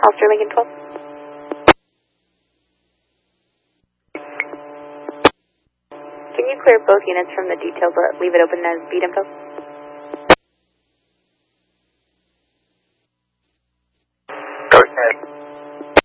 Officer Lincoln 12. Can you clear both units from the detail but leave it open as beat info?